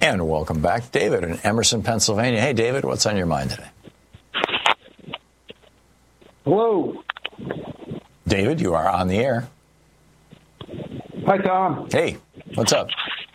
And welcome back, David in Emerson, Pennsylvania. Hey, David, what's on your mind today? Hello. David, you are on the air. Hi, Tom. Hey, what's up?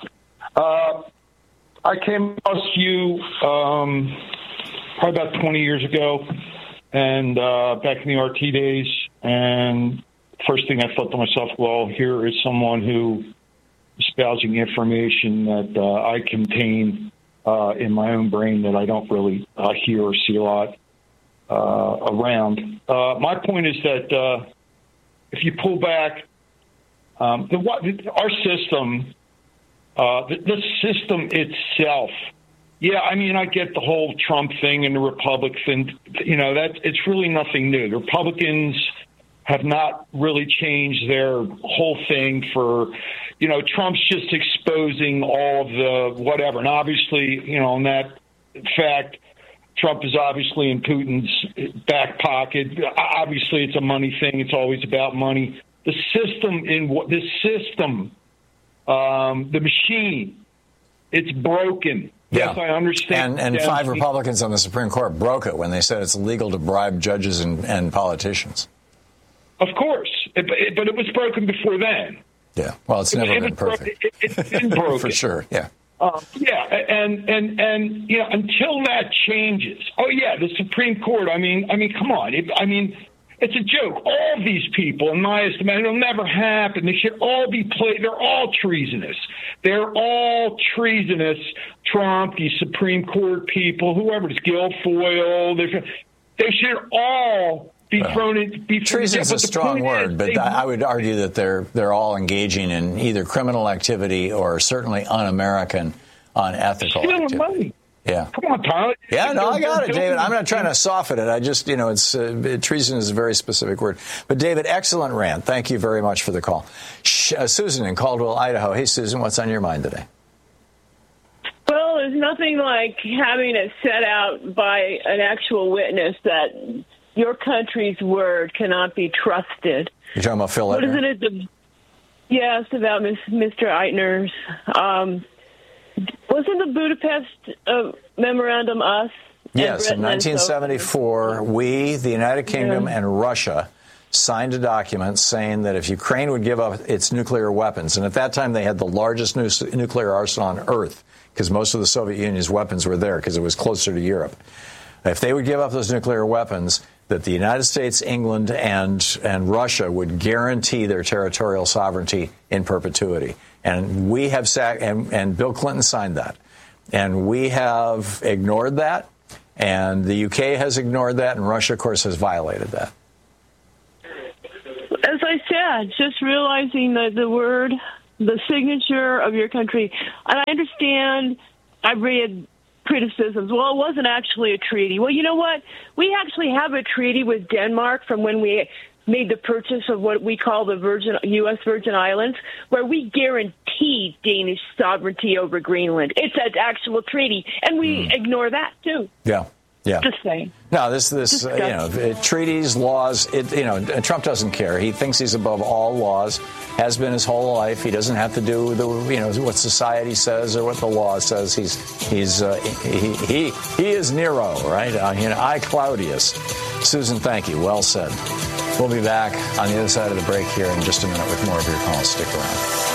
I came across you probably about 20 years ago, and back in the RT days, and first thing I thought to myself, well, here is someone who is espousing information that I contain in my own brain that I don't really hear or see a lot around. My point is that if you pull back, our system, the system itself, yeah, I mean, I get the whole Trump thing and the Republic thing. You know, it's really nothing new. The Republicans have not really changed their whole thing for, you know, Trump's just exposing all of the whatever. And obviously, you know, in that fact, Trump is obviously in Putin's back pocket. Obviously, it's a money thing. It's always about money. The machine, it's broken. Yeah. Yes, I understand. And 5 Republicans on the Supreme Court broke it when they said it's illegal to bribe judges and politicians. Of course. But it was broken before then. Yeah. Well, it's never been perfect. It's been broken. For sure, yeah. And you know, until that changes. Oh yeah, the Supreme Court. I mean, come on. It's a joke. All these people, in my estimation, it'll never happen. They should all be played. They're all treasonous. They're all treasonous. Trump, the Supreme Court people, whoever it is, Guilfoyle. They should all be thrown in. Treason is a strong word, but I would argue that they're all engaging in either criminal activity or certainly un-American, unethical activity. Money. Yeah. Come on, Tyler. Yeah, no, I got it, David. I'm not trying to soften it. I just, you know, it's treason is a very specific word. But, David, excellent rant. Thank you very much for the call. Susan in Caldwell, Idaho. Hey, Susan, what's on your mind today? Well, there's nothing like having it set out by an actual witness that your country's word cannot be trusted. You're talking about Phil Eitner? What is it? Yes, about Mr. Eitner's. Wasn't the Budapest Memorandum us? Yes, in 1974, we, the United Kingdom, and Russia signed a document saying that if Ukraine would give up its nuclear weapons, and at that time they had the largest nuclear arsenal on Earth, because most of the Soviet Union's weapons were there because it was closer to Europe. If they would give up those nuclear weapons, that the United States, England, and Russia would guarantee their territorial sovereignty in perpetuity. And we have and Bill Clinton signed that. And we have ignored that. And the UK has ignored that. And Russia, of course, has violated that. As I said, just realizing the word, the signature of your country. And I understand, I read criticisms. Well, it wasn't actually a treaty. Well, you know what? We actually have a treaty with Denmark from when we made the purchase of what we call the U.S. Virgin Islands, where we guaranteed Danish sovereignty over Greenland. It's an actual treaty, and we ignore that, too. Yeah. Yeah. Just saying. No, this you know, treaties, laws, you know, Trump doesn't care. He thinks he's above all laws, has been his whole life. He doesn't have to do you know, what society says or what the law says. He is Nero, right? I Claudius. Susan, thank you. Well said. We'll be back on the other side of the break here in just a minute with more of your calls. Stick around.